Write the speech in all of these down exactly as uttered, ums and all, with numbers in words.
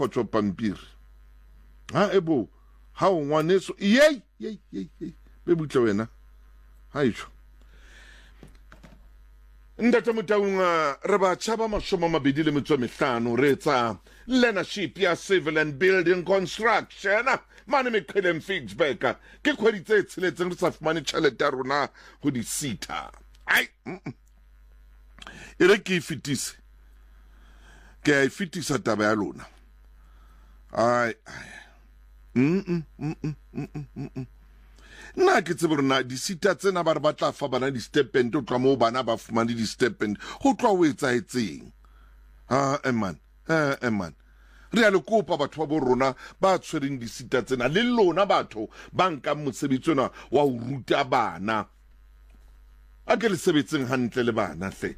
khotso pampiri ha ebo ha o ngwaneso yey yey yey be butle wena ha itsho Ndata Mutaunga re chaba mashoma mabedi le metso mehlano re tsa leadership ya civil and building construction mane me khele Ficksburg ke khwedi tse tshiletseng re sa fumane tšhelete ya rona go di sita ai ere ke fitise ke ai fitisa taba ya lona ai mm mm mm mm na ke tsebe rona di sita tsena ba re batla fa bana di stipend o tla mo bana ba fumane di stipend go tla o etsa etseng ha eman ha eman re a le kopa batho ba bo rona ba tshwereng di sita tsena le lona batho ba nka mosebetsi ona wa o ruta bana a ke le sebetseng hantle le bana hle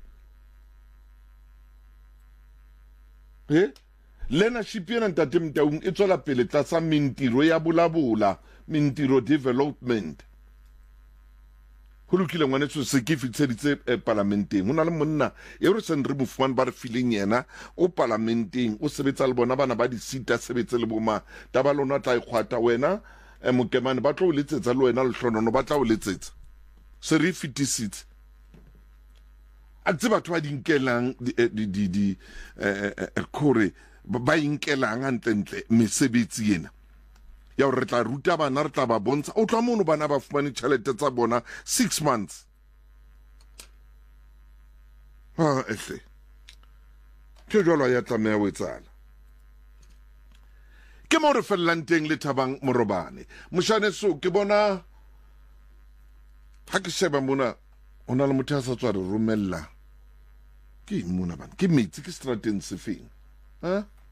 eh leadership yena ntate Mtaung e tswela pele tlasa mentiro ya bolabola Mintiro development go lokile ngwanetso se ke fitseditse parlamenteng hona le monna e re sen re mofumane ba re feeling yena o parlamenteng o sebetsa le bona bana ba di sita sebetse le boma taba lona tla ikgwata wena mokemane ba tlo o letsetsa le wena lehlonono ba tla o letsetsa se re fitisitse a tse batho ba di nkelang di di di kore ba inkelang antlentle mesebetsi yena ya re tla ruta bana re tla ba bontsha o tla mono bana ba fumane tšhelete tsa bona six months ah ehle ke jalo ya tlameha o etsala ke mo re fellang teng le Thabang Morobane moshaneso ke bona ha ke sheba mona ona le motho a sa tswa re romella ke mona bana ke metsi ke strateng se feng ha